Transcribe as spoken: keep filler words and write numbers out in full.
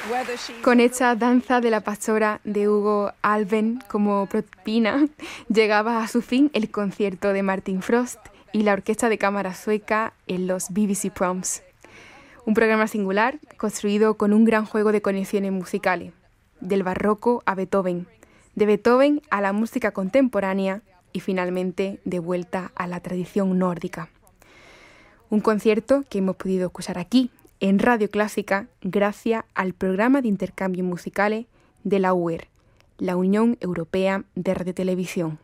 Con esta danza de la pastora de Hugo Alven como propina, llegaba a su fin el concierto de Martin Frost y la orquesta de cámara sueca en los B B C Proms. Un programa singular, construido con un gran juego de conexiones musicales, del barroco a Beethoven, de Beethoven a la música contemporánea y finalmente de vuelta a la tradición nórdica. Un concierto que hemos podido escuchar aquí, en Radio Clásica, gracias al programa de intercambios musicales de la U E R, la Unión Europea de Radiotelevisión.